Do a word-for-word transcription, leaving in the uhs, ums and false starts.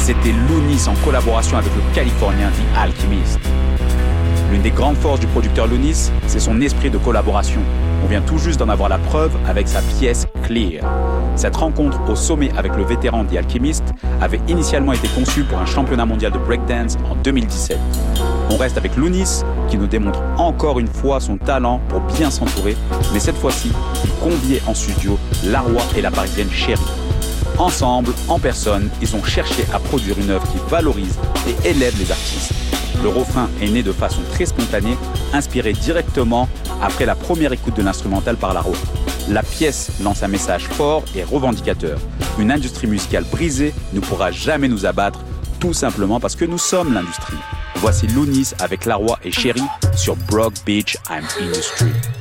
C'était Loonis en collaboration avec le Californien The Alchemist. L'une des grandes forces du producteur Loonis, c'est son esprit de collaboration. On vient tout juste d'en avoir la preuve avec sa pièce Clear. Cette rencontre au sommet avec le vétéran The Alchemist avait initialement été conçue pour un championnat mondial de breakdance en deux mille dix-sept. On reste avec Loonis, qui nous démontre encore une fois son talent pour bien s'entourer, mais cette fois-ci, il conviait en studio Laroy et la parisienne Chérie. Ensemble, en personne, ils ont cherché à produire une œuvre qui valorise et élève les artistes. Le refrain est né de façon très spontanée, inspiré directement après la première écoute de l'instrumental par Laroy. La pièce lance un message fort et revendicateur. Une industrie musicale brisée ne pourra jamais nous abattre, tout simplement parce que nous sommes l'industrie. Voici Loonis avec Laroy et Chérie sur Brock Beach I'm Industry.